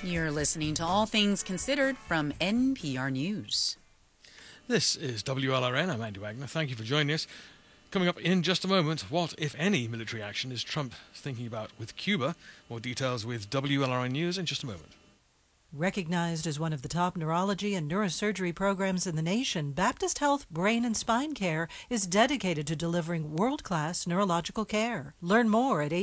You're listening to All Things Considered from NPR News. This is WLRN. I'm Andy Wagner. Thank you for joining us. Coming up in just a moment, what, if any, military action is Trump thinking about with Cuba? More details with WLRN News in just a moment. Recognized as one of the top neurology and neurosurgery programs in the nation, Baptist Health Brain and Spine Care is dedicated to delivering world-class neurological care. Learn more at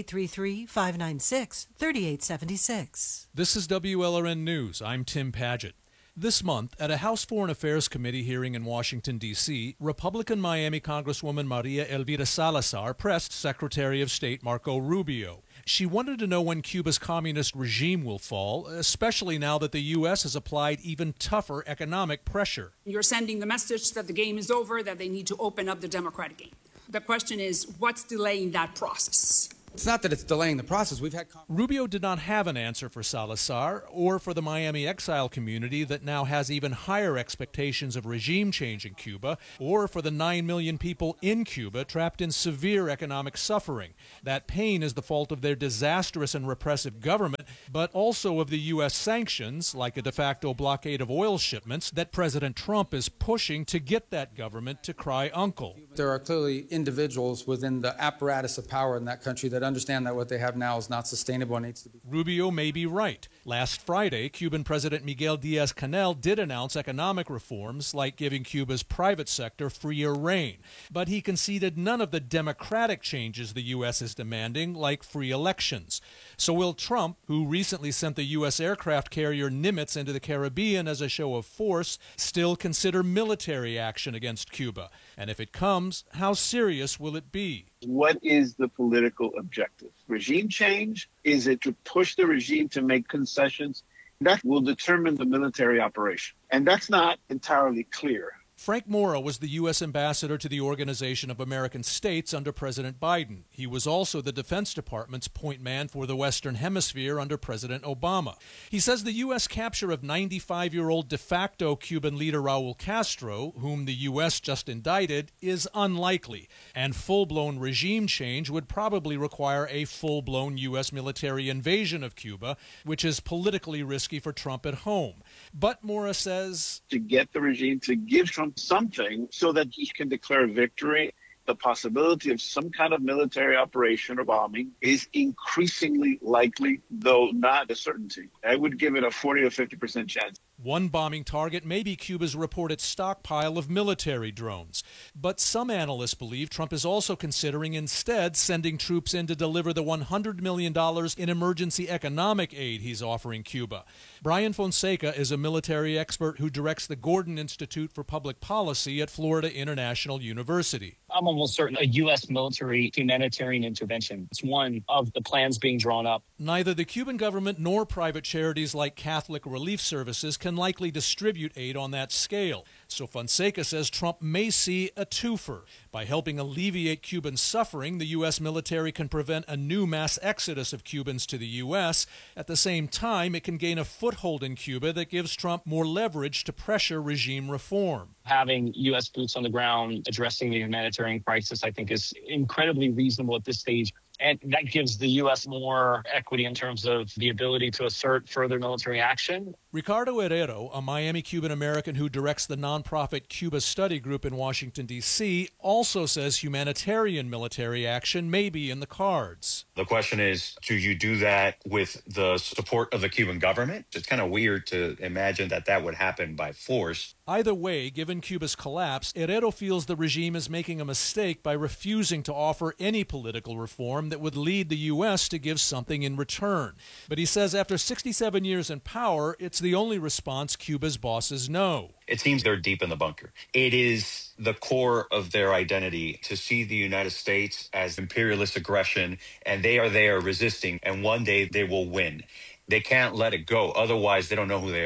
833-596-3876. This is WLRN News. I'm Tim Padgett. This month, at a House Foreign Affairs Committee hearing in Washington, D.C., Republican Miami Congresswoman Maria Elvira Salazar pressed Secretary of State Marco Rubio. She wanted to know when Cuba's communist regime will fall, especially now that the U.S. has applied even tougher economic pressure. You're sending the message that the game is over, that they need to open up the democratic game. The question is, what's delaying that process? It's not that it's delaying the process. Rubio did not have an answer for Salazar or for the Miami exile community that now has even higher expectations of regime change in Cuba, or for the 9 million people in Cuba trapped in severe economic suffering. That pain is the fault of their disastrous and repressive government, but also of the U.S. sanctions, like a de facto blockade of oil shipments, that President Trump is pushing to get that government to cry uncle. There are clearly individuals within the apparatus of power in that country that understand that what they have now is not sustainable and needs to be. Rubio may be right. Last Friday, Cuban President Miguel Diaz-Canel did announce economic reforms like giving Cuba's private sector freer rein. But he conceded none of the democratic changes the U.S. is demanding, like free elections. So will Trump, who recently sent the U.S. aircraft carrier Nimitz into the Caribbean as a show of force, still consider military action against Cuba? And if it comes, how serious will it be? What is the political objective? Regime change? Is it to push the regime to make concessions? That will determine the military operation. And that's not entirely clear. Frank Mora was the U.S. ambassador to the Organization of American States under President Biden. He was also the Defense Department's point man for the Western Hemisphere under President Obama. He says the U.S. capture of 95-year-old de facto Cuban leader Raul Castro, whom the U.S. just indicted, is unlikely, and full-blown regime change would probably require a full-blown U.S. military invasion of Cuba, which is politically risky for Trump at home. But Mora says, to get the regime to give Trump something so that he can declare victory, the possibility of some kind of military operation or bombing is increasingly likely, though not a certainty. I would give it a 40 or 50% chance. One bombing target may be Cuba's reported stockpile of military drones. But some analysts believe Trump is also considering instead sending troops in to deliver the $100 million in emergency economic aid he's offering Cuba. Brian Fonseca is a military expert who directs the Gordon Institute for Public Policy at Florida International University. I'm almost certain a U.S. military humanitarian intervention is one of the plans being drawn up. Neither the Cuban government nor private charities like Catholic Relief Services can likely distribute aid on that scale. So Fonseca says Trump may see a twofer. By helping alleviate Cuban suffering, the U.S. military can prevent a new mass exodus of Cubans to the U.S. At the same time, it can gain a foothold in Cuba that gives Trump more leverage to pressure regime reform. Having U.S. boots on the ground addressing the humanitarian crisis, I think, is incredibly reasonable at this stage. And that gives the U.S. more equity in terms of the ability to assert further military action. Ricardo Herrero, a Miami Cuban-American who directs the nonprofit Cuba Study Group in Washington, D.C., also says humanitarian military action may be in the cards. The question is, do you do that with the support of the Cuban government? It's kind of weird to imagine that that would happen by force. Either way, given Cuba's collapse, Herrero feels the regime is making a mistake by refusing to offer any political reform that would lead the U.S. to give something in return. But he says after 67 years in power, it's the only response Cuba's bosses know. It seems they're deep in the bunker. It is the core of their identity to see the United States as imperialist aggression, and they are there resisting, and one day they will win. They can't let it go. Otherwise, they don't know who they are.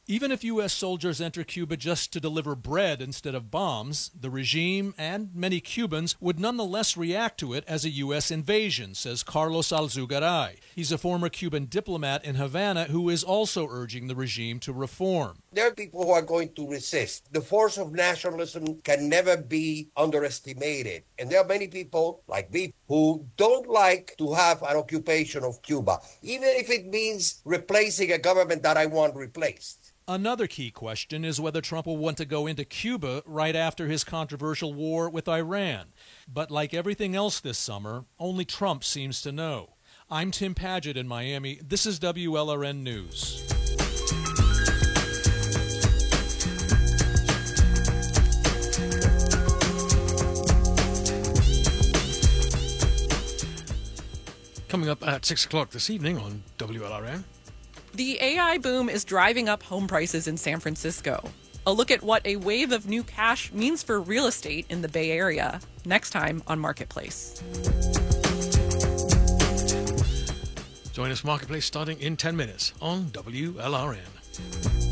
Even if U.S. soldiers enter Cuba just to deliver bread instead of bombs, the regime and many Cubans would nonetheless react to it as a U.S. invasion, says Carlos Alzugaray. He's a former Cuban diplomat in Havana who is also urging the regime to reform. There are people who are going to resist. The force of nationalism can never be underestimated. And there are many people, like me, who don't like to have an occupation of Cuba, even if it means replacing a government that I want replaced. Another key question is whether Trump will want to go into Cuba right after his controversial war with Iran. But like everything else this summer, only Trump seems to know. I'm Tim Padgett in Miami. This is WLRN News. Coming up at 6 o'clock this evening on WLRN. The AI boom is driving up home prices in San Francisco. A look at what a wave of new cash means for real estate in the Bay Area, next time on Marketplace. Join us Marketplace starting in 10 minutes on WLRN.